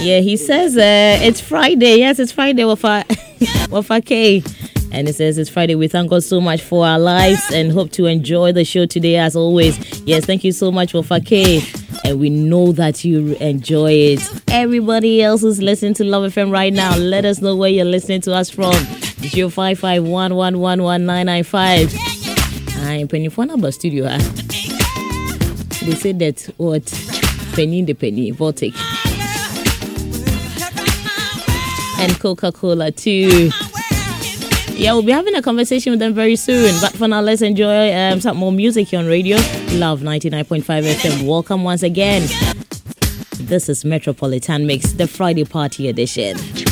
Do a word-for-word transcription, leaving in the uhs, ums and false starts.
Yeah, he says uh, it's Friday. Yes, it's Friday with a, with a K. And it says it's Friday. We thank God so much for our lives and hope to enjoy the show today as always. Yes, thank you so much for K. And we know that you enjoy it. Everybody else who's listening to Love F M right now, let us know where you're listening to us from. zero five five one one one one nine nine five. I'm Penny for number studio. Huh? They said that what Penny the Penny Voltic and Coca-Cola too. Yeah, we'll be having a conversation with them very soon. But for now, let's enjoy um, some more music here on radio. Love ninety-nine point five F M. Welcome once again. This is Metropolitan Mix, the Friday Party edition.